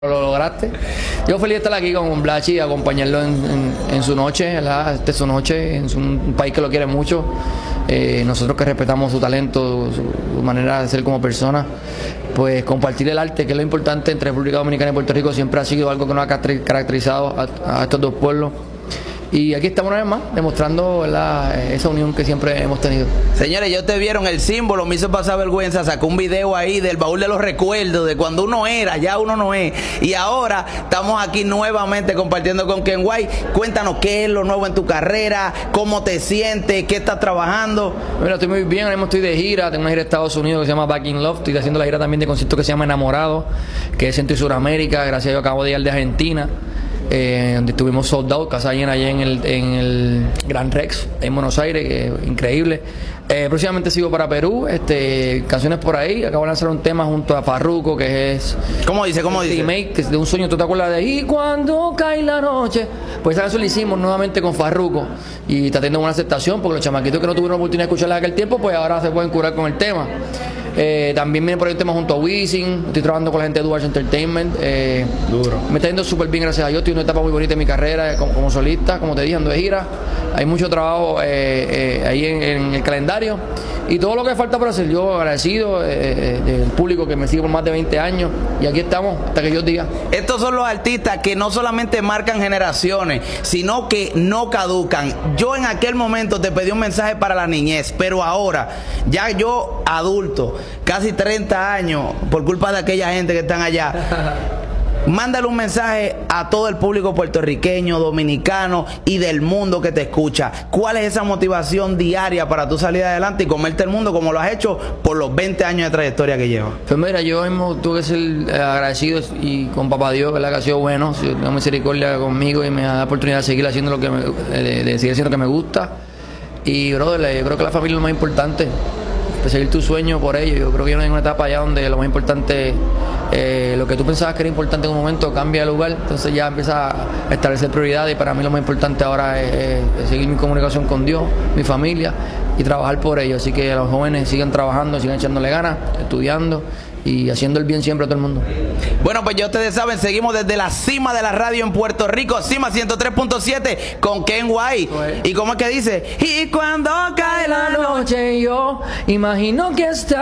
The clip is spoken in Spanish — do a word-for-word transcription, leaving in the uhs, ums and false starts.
Lo lograste. Yo feliz de estar aquí con Blachi y acompañarlo en, en, en su noche, ¿verdad? Esta es su noche, en su, un país que lo quiere mucho. Eh, nosotros que respetamos su talento, su, su manera de ser como persona, pues compartir el arte, que es lo importante entre República Dominicana y Puerto Rico, siempre ha sido algo que nos ha caracterizado a, a estos dos pueblos. Y aquí estamos una vez más, demostrando, ¿verdad?, esa unión que siempre hemos tenido. Señores, ya ustedes vieron el símbolo, me hizo pasar vergüenza, sacó un video ahí del baúl de los recuerdos, de cuando uno era, ya uno no es. Y ahora estamos aquí nuevamente compartiendo con Ken White. Cuéntanos qué es lo nuevo en tu carrera, cómo te sientes, qué estás trabajando. Bueno, estoy muy bien, ahora mismo estoy de gira, tengo una gira de Estados Unidos que se llama Back in Love, estoy haciendo la gira también de concierto que se llama Enamorado, que es Centro y Suramérica, gracias a Dios acabo de llegar de Argentina. Eh, donde estuvimos sold out, casa llena allá en el, en el Gran Rex, en Buenos Aires, que es increíble. Eh, próximamente sigo para Perú, este, canciones por ahí. Acabo de lanzar un tema junto a Farruko, que es... ¿Cómo dice? ¿Cómo dice? Remake, que es de un sueño. ¿Tú te acuerdas de Y cuando cae la noche? Pues esa canción la hicimos nuevamente con Farruko y está teniendo una aceptación porque los chamaquitos que no tuvieron la oportunidad de escucharla en aquel tiempo, pues ahora se pueden curar con el tema. Eh, también viene por ahí un tema junto a Wisin. Estoy trabajando con la gente de Duarte Entertainment. Eh, Duro. Me está yendo súper bien, gracias a Dios. Estoy en una etapa muy bonita en mi carrera como, como solista, como te dije, ando de gira. Hay mucho trabajo eh, eh, ahí en, en el calendario. Y todo lo que falta por hacer, yo agradecido eh, del público que me sigue por más de veinte años. Y aquí estamos hasta que Dios diga. Estos son los artistas que no solamente marcan generaciones, sino que no caducan. Yo en aquel momento te pedí un mensaje para la niñez, pero ahora, ya yo adulto, casi treinta años, por culpa de aquella gente que están allá, mándale un mensaje a todo el público puertorriqueño, dominicano y del mundo que te escucha. ¿Cuál es esa motivación diaria para tú salir adelante y comerte el mundo como lo has hecho por los veinte años de trayectoria que llevas? Pues mira, yo mismo tuve que ser eh, agradecido y con papá Dios, ¿verdad?, que ha sido bueno, tiene misericordia conmigo y me da la oportunidad de seguir haciendo lo que me, de, de seguir haciendo lo que me gusta. Y brother, yo creo que la familia es lo más importante, perseguir tu sueño por ello. Yo creo que yo no hay una etapa allá donde lo más importante, eh, lo que tú pensabas que era importante en un momento cambia de lugar, entonces ya empieza a establecer prioridades y para mí lo más importante ahora es, es seguir mi comunicación con Dios, mi familia y trabajar por ello. Así que los jóvenes sigan trabajando, sigan echándole ganas, estudiando y haciendo el bien siempre a todo el mundo. Bueno, pues ya ustedes saben, seguimos desde la cima de la radio en Puerto Rico, Cima ciento tres punto siete con Ken White. ¿Y cómo es que dice? Y cuando cae la noche yo imagino que está